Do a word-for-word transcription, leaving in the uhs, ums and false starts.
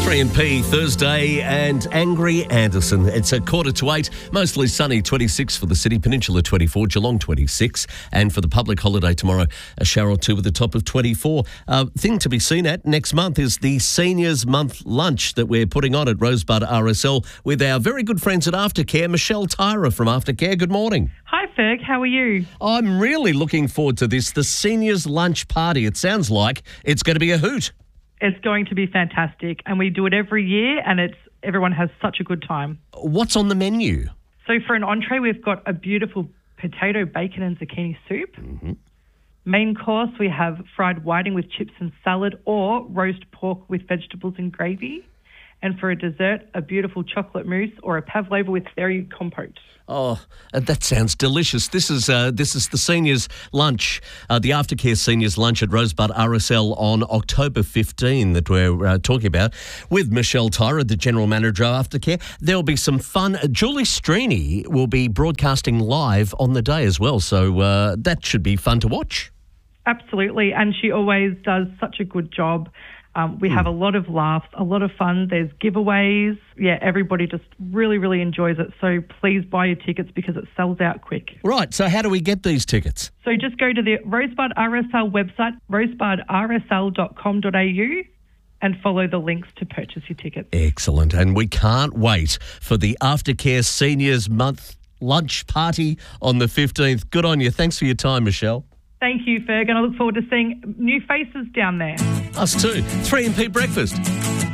three M P Thursday and Angry Anderson. It's a quarter to eight, mostly sunny, twenty-six for the city, Peninsula twenty-four, Geelong twenty-six, and for the public holiday tomorrow, a shower or two with a top of twenty-four. Uh, thing to be seen at next month is the Seniors Month lunch that we're putting on at Rosebud R S L with our very good friends at Aftercare, Michelle Tyra from Aftercare. Good morning. Hi, Ferg. How are you? I'm really looking forward to this, the Seniors Lunch Party. It sounds like it's going to be a hoot. It's going to be fantastic, and we do it every year, and it's everyone has such a good time. What's on the menu? So for an entree, we've got a beautiful potato, bacon and zucchini soup. Mm-hmm. Main course, we have fried whiting with chips and salad or roast pork with vegetables and gravy. And for a dessert, a beautiful chocolate mousse or a pavlova with berry compote. Oh, uh, that sounds delicious. This is uh, this is the seniors' lunch, uh, the Aftercare seniors' lunch at Rosebud R S L on October fifteenth that we're uh, talking about with Michelle Tyra, the General Manager of Aftercare. There'll be some fun. Uh, Julie Strini will be broadcasting live on the day as well, so uh, that should be fun to watch. Absolutely, and she always does such a good job. Um, we mm. have a lot of laughs, a lot of fun. There's giveaways. Yeah, everybody just really, really enjoys it. So please buy your tickets because it sells out quick. Right. So how do we get these tickets? So just go to the Rosebud R S L website, rosebud r s l dot com dot a u, and follow the links to purchase your tickets. Excellent. And we can't wait for the Aftercare Seniors Month lunch party on the fifteenth. Good on you. Thanks for your time, Michelle. Thank you, Ferg, and I look forward to seeing new faces down there. Us too. three M P Breakfast.